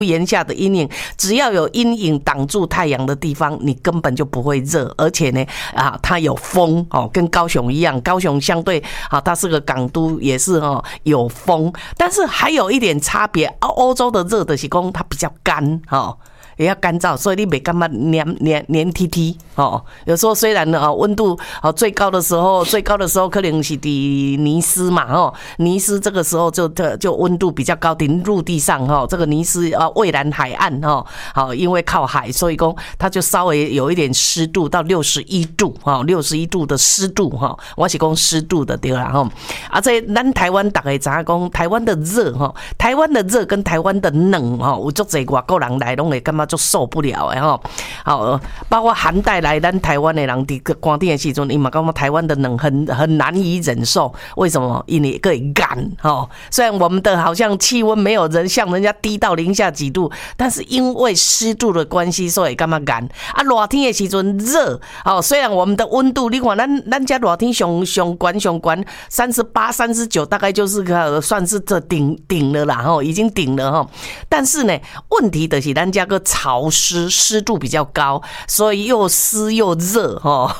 檐下的阴影，只要有阴影挡住太阳的地方，你根本就不会热，而且呢，它有风哦，跟高雄一样，高雄相对它是个港都，也是有风，但是还有一点差别，欧洲的热的是说它比较干也要干燥，所以你没感觉黏踢踢有时候虽然温度最高的时候可能是在尼斯嘛尼斯这个时候就温度比较高，顶陆地上这个尼斯蔚蓝海岸因为靠海，所以说它就稍微有一点湿度到61度61度的湿度我是说湿度的对啦这咱台湾大家知道说台湾的热跟台湾的冷有很多外国人来都会感觉就受不了包括寒带来咱台湾的人在寒天的时候，他们说台湾的冷很难以忍受，为什么？因为会干虽然我们的好像气温没有像人家低到零下几度，但是因为湿度的关系，所以感觉干热天的时候热虽然我们的温度，你看咱家热天上悬38、39，大概就是算是这顶了啦已经顶了但是呢，问题就是咱家个潮湿度比较高，所以又湿又热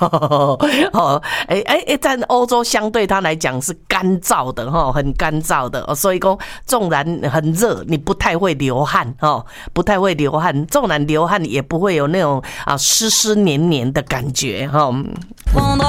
在欧洲相对它来讲是干燥的很干燥的所以说纵然很热，你不太会流汗纵然流汗也不会有那种湿黏黏的感觉